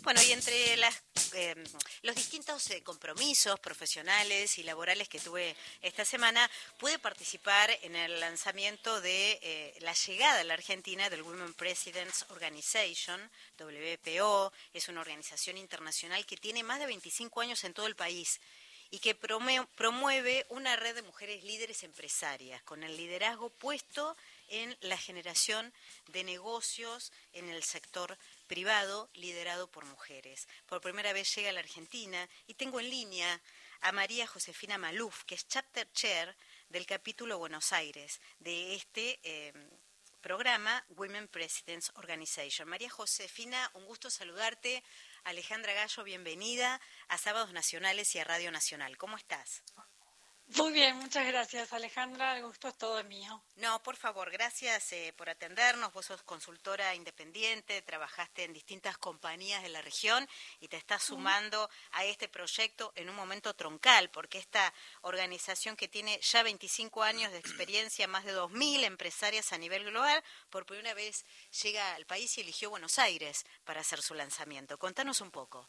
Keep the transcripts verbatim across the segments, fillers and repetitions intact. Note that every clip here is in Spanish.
Bueno, y entre las, eh, los distintos eh, compromisos profesionales y laborales que tuve esta semana, pude participar en el lanzamiento de eh, la llegada a la Argentina del Women Presidents Organization, W P O. Es una organización internacional que tiene más de veinticinco años en todo el país y que promueve una red de mujeres líderes empresarias, con el liderazgo puesto en la generación de negocios en el sector privado liderado por mujeres. Por primera vez llega a la Argentina y tengo en línea a María Josefina Maluf, que es Chapter Chair del capítulo Buenos Aires de este eh, programa Women Presidents Organization. María Josefina, un gusto saludarte. Alejandra Gallo, bienvenida a Sábados Nacionales y a Radio Nacional. ¿Cómo estás? Muy bien, muchas gracias, Alejandra. El gusto es todo mío. No, por favor, gracias eh, por atendernos. Vos sos consultora independiente, trabajaste en distintas compañías de la región y te estás sumando a este proyecto en un momento troncal, porque esta organización que tiene ya veinticinco años de experiencia, más de dos mil empresarias a nivel global, por primera vez llega al país y eligió Buenos Aires para hacer su lanzamiento. Contanos un poco.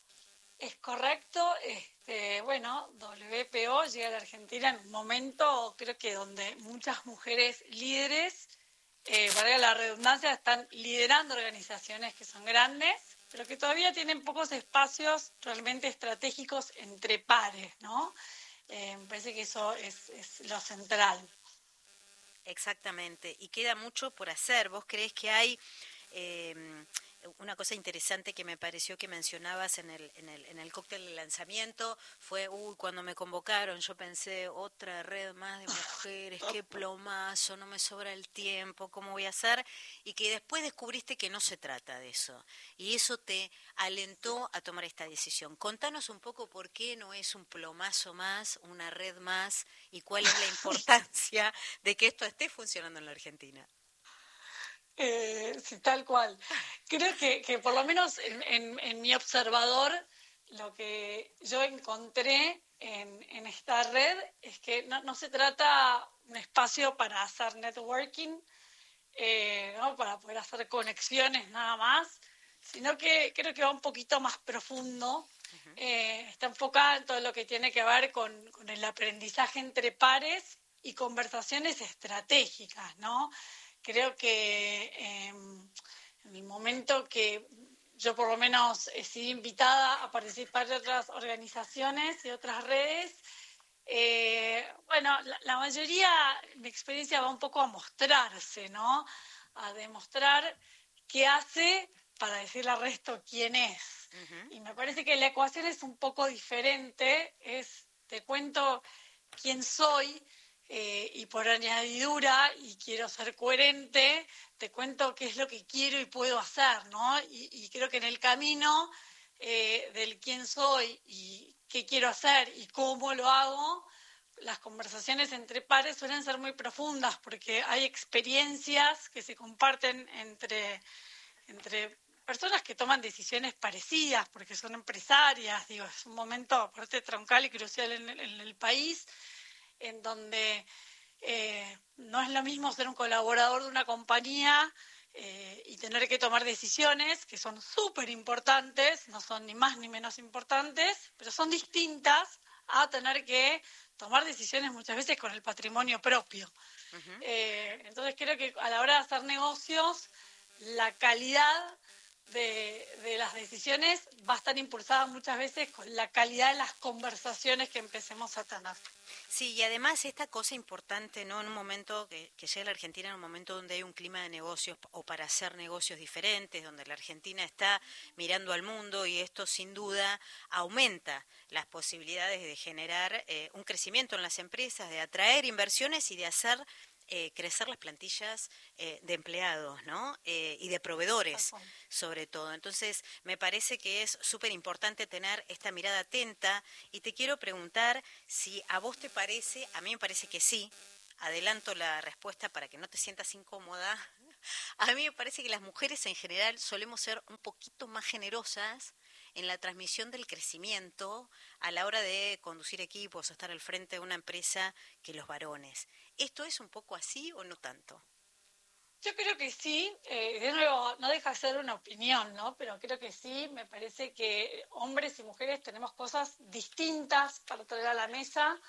Es correcto, este, bueno, W P O llega a la Argentina en un momento, creo que donde muchas mujeres líderes, eh, valga la redundancia, están liderando organizaciones que son grandes, pero que todavía tienen pocos espacios realmente estratégicos entre pares, ¿no? Eh, me parece que eso es, es lo central. Exactamente, y queda mucho por hacer. ¿Vos creés que hay... Eh, Una cosa interesante que me pareció que mencionabas en el, en el, en el cóctel de lanzamiento fue, uy, cuando me convocaron yo pensé, otra red más de mujeres, qué plomazo, no me sobra el tiempo, ¿cómo voy a hacer? Y que después descubriste que no se trata de eso. Y eso te alentó a tomar esta decisión. Contanos un poco por qué no es un plomazo más, una red más, y cuál es la importancia de que esto esté funcionando en la Argentina. Eh, sí, tal cual. Creo que, que por lo menos en, en, en mi observador, lo que yo encontré en, en esta red es que no, no se trata un espacio para hacer networking, eh, ¿no? Para poder hacer conexiones nada más, sino que creo que va un poquito más profundo. Uh-huh. eh, está enfocada en todo lo que tiene que ver con, con el aprendizaje entre pares y conversaciones estratégicas, ¿no? Creo que eh, en el momento que yo por lo menos he sido invitada a participar de otras organizaciones y otras redes, eh, bueno, la, la mayoría, mi experiencia va un poco a mostrarse, ¿no? A demostrar qué hace para decirle al resto quién es. Uh-huh. Y me parece que la ecuación es un poco diferente, es, te cuento quién soy, Eh, y por añadidura, y quiero ser coherente, te cuento qué es lo que quiero y puedo hacer, ¿no? Y, y creo que en el camino eh, del quién soy y qué quiero hacer y cómo lo hago, las conversaciones entre pares suelen ser muy profundas porque hay experiencias que se comparten entre, entre personas que toman decisiones parecidas porque son empresarias. Digo, es un momento aparte troncal y crucial en el, en el país, en donde eh, no es lo mismo ser un colaborador de una compañía eh, y tener que tomar decisiones que son súper importantes, no son ni más ni menos importantes, pero son distintas a tener que tomar decisiones muchas veces con el patrimonio propio. Uh-huh. Eh, entonces creo que a la hora de hacer negocios, la calidad De, de las decisiones va a estar impulsada muchas veces con la calidad de las conversaciones que empecemos a tener. Sí, y además esta cosa importante, ¿no? En un momento que, que llega la Argentina, en un momento donde hay un clima de negocios o para hacer negocios diferentes, donde la Argentina está mirando al mundo y esto sin duda aumenta las posibilidades de generar eh, un crecimiento en las empresas, de atraer inversiones y de hacer Eh, crecer las plantillas eh, de empleados, ¿no? Eh, y de proveedores, sobre todo. Entonces, me parece que es súper importante tener esta mirada atenta y te quiero preguntar si a vos te parece, a mí me parece que sí, adelanto la respuesta para que no te sientas incómoda, a mí me parece que las mujeres en general solemos ser un poquito más generosas en la transmisión del crecimiento a la hora de conducir equipos o estar al frente de una empresa que los varones. ¿Esto es un poco así o no tanto? Yo creo que sí, eh, de nuevo, no deja de ser una opinión, ¿no? Pero creo que sí, me parece que hombres y mujeres tenemos cosas distintas para traer a la mesa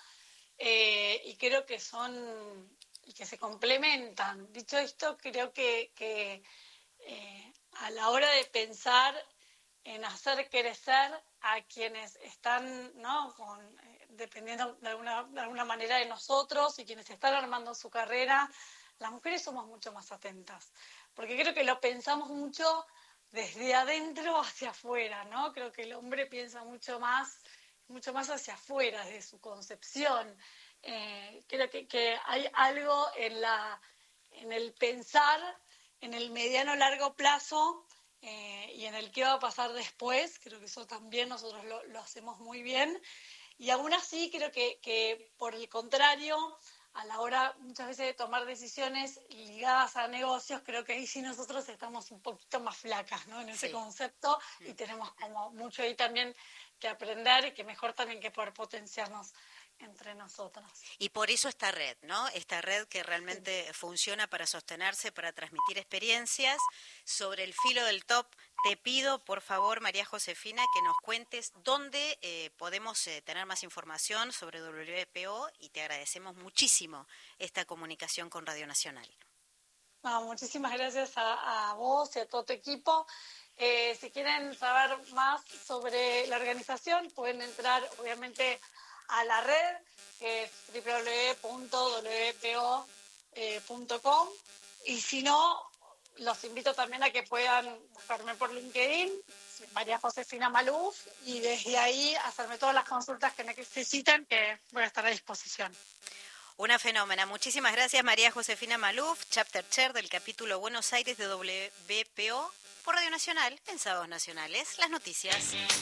eh, y creo que son, y que se complementan. Dicho esto, creo que, que eh, a la hora de pensar en hacer crecer a quienes están, ¿no? Con, eh, dependiendo de alguna, de alguna manera de nosotros y quienes están armando su carrera, las mujeres somos mucho más atentas, porque creo que lo pensamos mucho desde adentro hacia afuera, ¿no? Creo que el hombre piensa mucho más, mucho más hacia afuera, desde su concepción. Eh, creo que, que hay algo en, la, en el pensar en el mediano largo plazo eh, y en el qué va a pasar después. Creo que eso también nosotros lo, lo hacemos muy bien. Y aún así creo que, que, por el contrario, a la hora muchas veces de tomar decisiones ligadas a negocios, creo que ahí sí nosotros estamos un poquito más flacas, ¿no? En ese Sí. concepto, y tenemos como mucho ahí también que aprender y que mejor también que poder potenciarnos entre nosotras. Y por eso esta red, ¿no? Esta red que realmente sí. funciona para sostenerse, para transmitir experiencias. Sobre el filo del top, te pido, por favor, María Josefina, que nos cuentes dónde eh, podemos eh, tener más información sobre W B P O, y te agradecemos muchísimo esta comunicación con Radio Nacional. No, muchísimas gracias a, a vos y a todo tu equipo. Eh, si quieren saber más sobre la organización, pueden entrar, obviamente, a la red, que es doble u doble u doble u punto w p o punto com, y si no, los invito también a que puedan buscarme por LinkedIn, María Josefina Maluf, y desde ahí hacerme todas las consultas que necesiten, que voy a estar a disposición. Una fenómena. Muchísimas gracias, María Josefina Maluf, Chapter Chair del capítulo Buenos Aires de W B P O, por Radio Nacional, en Sábados Nacionales. Las noticias.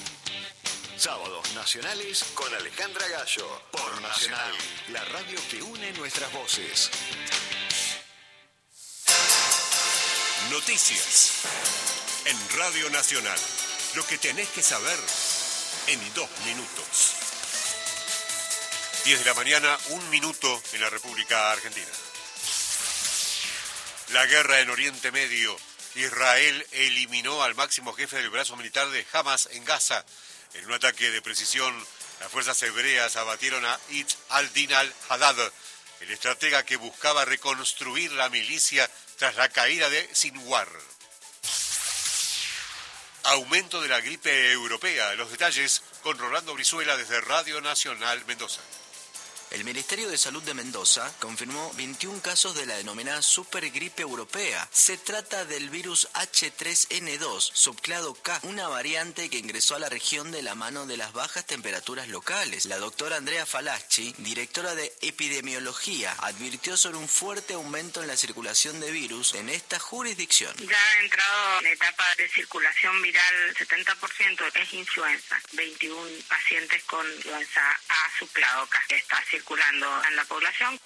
Sábados Nacionales con Alejandra Gallo, por Nacional, la radio que une nuestras voces. Noticias en Radio Nacional. Lo que tenés que saber en dos minutos. diez de la mañana, un minuto en la República Argentina. La guerra en Oriente Medio. Israel eliminó al máximo jefe del brazo militar de Hamas en Gaza. En un ataque de precisión, las fuerzas hebreas abatieron a Itz al-Din al-Haddad, el estratega que buscaba reconstruir la milicia tras la caída de Sinwar. Aumento de la gripe europea. Los detalles con Rolando Brizuela desde Radio Nacional Mendoza. El Ministerio de Salud de Mendoza confirmó veintiún casos de la denominada supergripe europea. Se trata del virus H tres N dos, subclado K, una variante que ingresó a la región de la mano de las bajas temperaturas locales. La doctora Andrea Falaschi, directora de epidemiología, advirtió sobre un fuerte aumento en la circulación de virus en esta jurisdicción. Ya ha entrado en etapa de circulación viral, setenta por ciento es influenza, veintiún pacientes con influenza A subclado K. Está circulando en la población.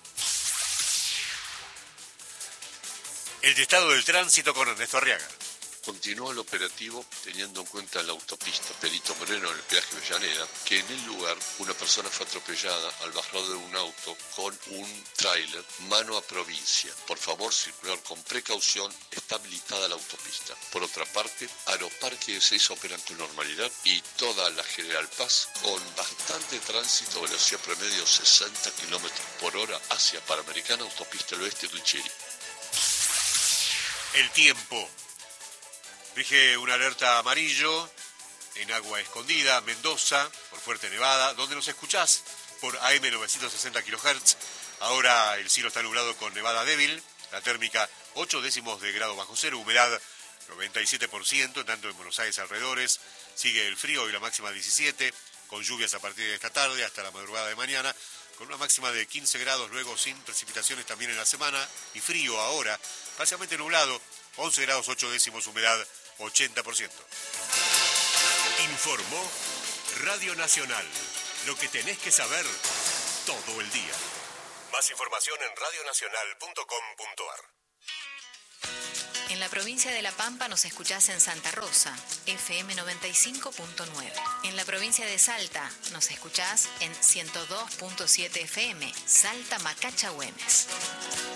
El estado del tránsito con Ernesto Arriaga. Continuó el operativo teniendo en cuenta la autopista Perito Moreno en el peaje Avellaneda, que en el lugar una persona fue atropellada al bajar de un auto con un tráiler mano a provincia. Por favor, circular con precaución, está habilitada la autopista. Por otra parte, Aeroparque de Ezeiza operan con normalidad y toda la General Paz con bastante tránsito, velocidad promedio sesenta kilómetros por hora hacia Panamericana, autopista del oeste Ducheri. El tiempo. Rige una alerta amarillo en Agua Escondida, Mendoza, por fuerte nevada, donde nos escuchás por A M novecientos sesenta kilohertz. Ahora el cielo está nublado con nevada débil, la térmica ocho décimos de grado bajo cero, humedad noventa y siete por ciento, tanto en Buenos Aires alrededores. Sigue el frío y la máxima diecisiete, con lluvias a partir de esta tarde hasta la madrugada de mañana, con una máxima de quince grados, luego sin precipitaciones también en la semana, y frío ahora, parcialmente nublado, once grados ocho décimos, humedad ochenta por ciento. Informó Radio Nacional. Lo que tenés que saber todo el día. Más información en radio nacional punto com punto a r. En la provincia de La Pampa nos escuchás en Santa Rosa, F M noventa y cinco punto nueve. En la provincia de Salta nos escuchás en ciento dos punto siete F M, Salta Macacha Güemes.